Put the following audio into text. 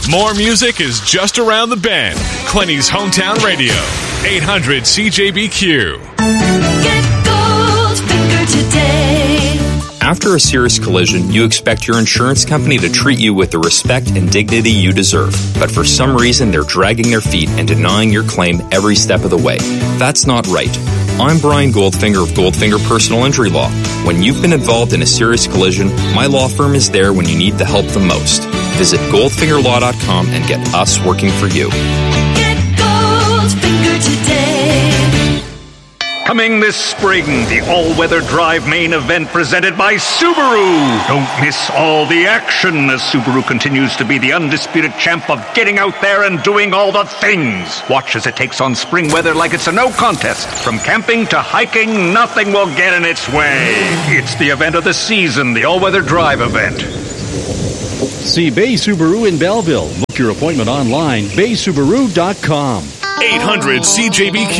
More music is just around the bend. Clinty's Hometown Radio, 800 CJBQ. Get Goldfinger today. After a serious collision, you expect your insurance company to treat you with the respect and dignity you deserve. But for some reason, they're dragging their feet and denying your claim every step of the way. That's not right. I'm Brian Goldfinger of Goldfinger Personal Injury Law. When you've been involved in a serious collision, my law firm is there when you need the help the most. Visit goldfingerlaw.com and get us working for you. Get Goldfinger today. Coming this spring, the all-weather drive main event presented by Subaru. Don't miss all the action as Subaru continues to be the undisputed champ of getting out there and doing all the things. Watch as it takes on spring weather like it's a no contest. From camping to hiking, nothing will get in its way. It's the event of the season, the all-weather drive event. See Bay Subaru in Belleville. Book your appointment online, baysubaru.com. 800 CJBQ.